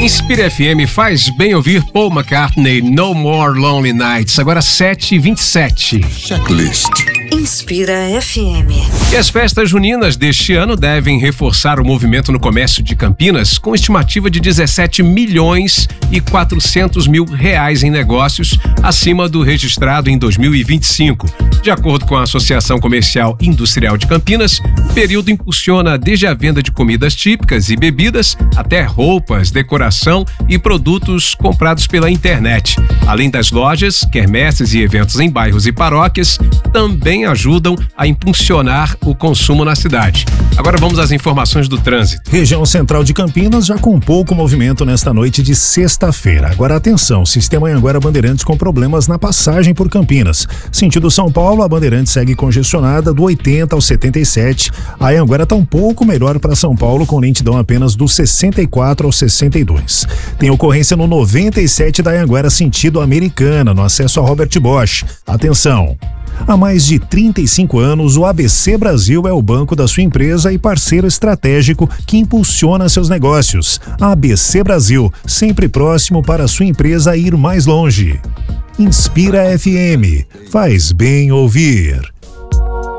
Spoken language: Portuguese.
Inspira FM faz bem ouvir Paul McCartney, No More Lonely Nights, agora 7h27. Checklist. Inspira FM. E as festas juninas deste ano devem reforçar o movimento no comércio de Campinas, com estimativa de 17 milhões e 400 mil reais em negócios, acima do registrado em 2025. De acordo com a Associação Comercial Industrial de Campinas, o período impulsiona desde a venda de comidas típicas e bebidas até roupas, decoração e produtos comprados pela internet. Além das lojas, quermesses e eventos em bairros e paróquias também ajudam a impulsionar o consumo na cidade. Agora vamos às informações do trânsito. Região central de Campinas já com pouco movimento nesta noite de sexta-feira. Agora atenção, sistema Anhanguera Bandeirantes com problemas na passagem por Campinas. Sentido São Paulo, a Bandeirantes segue congestionada do 80 ao 77. A Anhanguera está um pouco melhor para São Paulo, com lentidão apenas do 64 ao 62. Tem ocorrência no 97 da Anhanguera sentido Americana, no acesso a Robert Bosch. Atenção! Há mais de 35 anos, o ABC Brasil é o banco da sua empresa e parceiro estratégico que impulsiona seus negócios. ABC Brasil, sempre próximo para a sua empresa ir mais longe. Inspira FM, faz bem ouvir.